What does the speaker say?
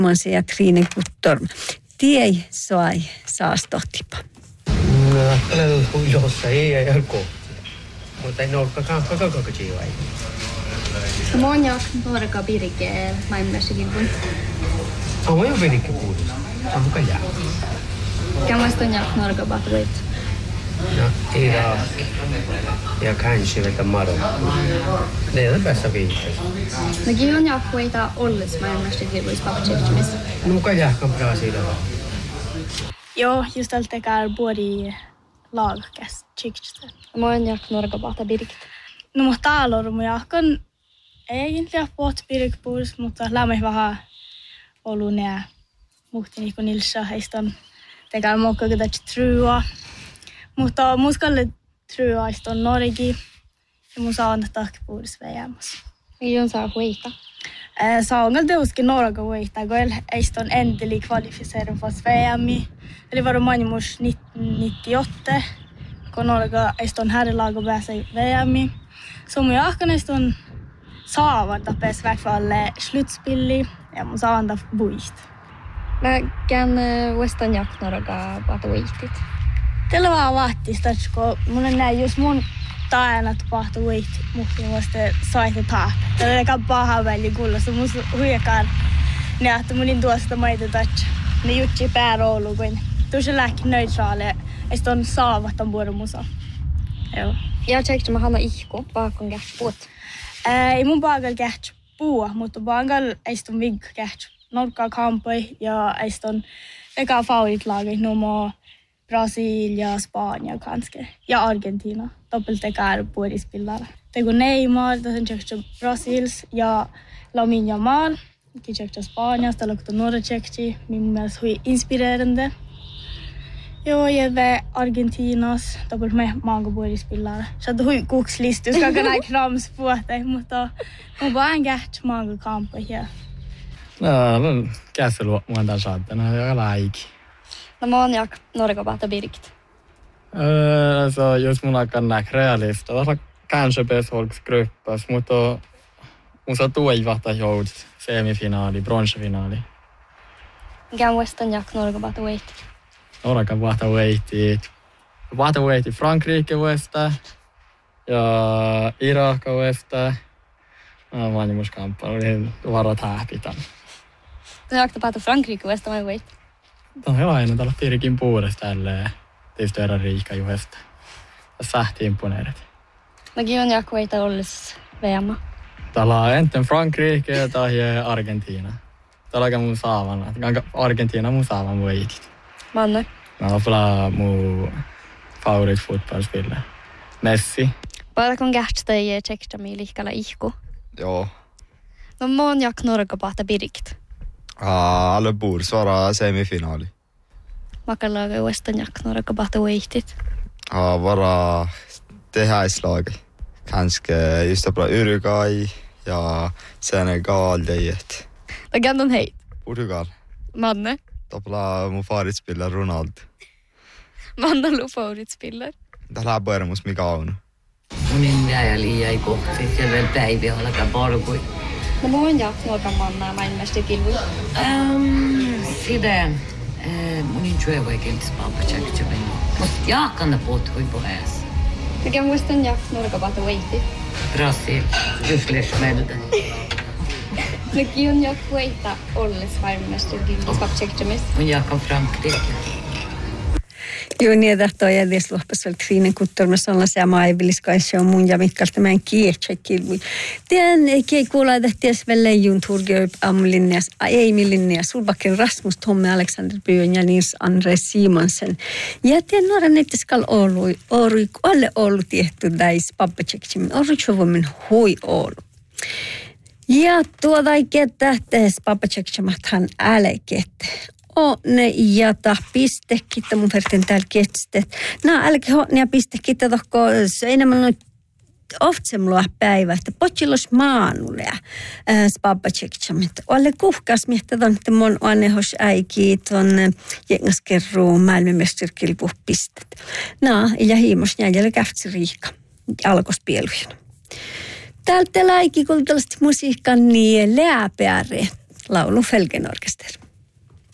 Simonsen ja Triinen Kuttorm. Tiei soai saastohtipa. No, jossa ei kohti. Mutta ei olekaan koko jiivai. Monjak nuorka pirikee maailmassakin kun. On jo pirikki puudus. On mukaan jää. Kämästä on jak nuorka batuit. No, Irak ja kanske vet Marokko. Det är det bästa viset. No kion jak kuita ollis maailmassakin vois papachekchimis. Mukaan jää kan Brasilien. Joo, just tältäkään puoli laagkäs tjikstä. Monjak nuorka bata pirikit. No mutta täällä on jahkan egentligen fått pirikpuus, mutta lämmin vähän ollut nää muhti niinku nilsa heiston tekään mokka kun trua. Mutta muskalle trua heiston norgi ja mun saa antaa takpuus veijämässä. Kion saa kuita. Saangal teuskin norga voittaa, kun heiston endeli kvalificeeru fast veijämi. Eli var manjumus 98, kun norga heiston herrelaga pääsee veijämi. Så mun jahkaneista on saavan tapes väkvalle slutspilli ja mun saavan tap buist. Mä kään Weston jak nuorka batuitit. Tällä vaan vaattis, kun mun on näin just mun taajana tapahtuu uit, mutta musta saitte taap. Tällä ei paha väli kuulossa, mun huijakaan nähtä munin tuosta maita tatsa. Ne jutsi pääroulu, kun tuossa lähki neutraali, ja sitten on saavat on vuoden musa. Joo. Ja tjekki mä hanna ihku, paakon käht puut. Ei mun paakalla käht puua, mutta paakalla ei sitten vigg käht. Norkaa kampoi ja ei sitten eka favoritlaget nummer Brasilia, Spania kanske. Ja Argentina. Doppelt tekar puolispillare. Teko Neymar, sen tjekki Brasils ja Lamine Yamal. Tjekki Spanias, tällä kun nuora tjekki. Min mielestä hui inspirerande. Joo, ja Argentinas, doppelt med många puolispillare. Så det hui kukslistus, kaka näin kramspuote, mutta on vaan käht många kamper här. No, käselu muuta saatana ja laiki. No monjak nuorka bata pirikit. Så just mun aika realista. Vasta kanske befolkningsgruppas, mutta musta toivata joudut semifinaali, bronsfinaali. Kään Weston jak nuorka batuitit. Norka vahtaveitit Frankrike vuesta ja Irak vuesta. No, vanjimuskamppailu, niin varat häpitan. Jak tapahtu Frankrike vuesta vai wait? No hyvä aina tällä pirikin puudesta tälleen. Tietysti erään riikka juhesta. Tässä sähti imponeerit. No kion jak weita ollis veema. Täällä on enten Frankrike tai Argentiina. Täällä on mun saavana. Argentiina mun saavan voitit. Manne. No, pelaa mun favorit fotbollsspelare. Messi. Paakon käht tai tjekkami liikalla ihku. Joo. No monjak nuorka bata pirikit. Alle borde svara semifinaali. Makalaga Weston jak nuorka batuitit. Vara tehäislaagi. Kanske just det bra Uruguay ja Senegal det. No kään on heit. Portugal. Manne. Topla mun favoritspelare Ronaldo. Manne lu favoritspiller. Tällä börjamos mikä on. Munin jäi jäi kohti, siellä päiviä alkaa parkui. No monjak nuorka manna maailmasta kilvui. Sitä munin työvoikentis papachekchevin. Mutta jaakanna puhui puheessa. No kään Weston jak nuorka batuitit. Brasil, Yslesmeltä. No kion jak weita ollis maailmasta kilvui papachekchemis. Mun jaakan Frankrike. Joo, niin tahtoa edes lohpas vielä Triinen Kuttorm sellaisia maailmallisia on mun ja mitkalta meidän kiehtäkilvui. Tien ei kuulla, että ties vielä junturgöp amlinnias, ei millinnias, sulbakken Rasmus Tomme Alexander Byön ja Nils Andre Simonsen. Ja tien nuoren nettiskal orui, alle ollut tietty dais pappatsekkimin, orui chovomin hui ollut. Ja tuoda ei kettä, tehes pappatsekkimathan älekette. Ne jata pistekkitta mun verten täällä ketstet. Älkää honia pistekkitta tohko enemmän noin oftsemlua päivä, että potsillos maanulea spabbatsekitsamit. Olle kuhkas miehtävän, että mun annehos äikii ton jengaskerruu maailmanmestarkilpuh pistet. Ja hiimos jäljellä käftsi riikka alkospielujen. Täältä läikki, kun tällaista musiikkaa niin läpeäre. laulu Felgen Orkester.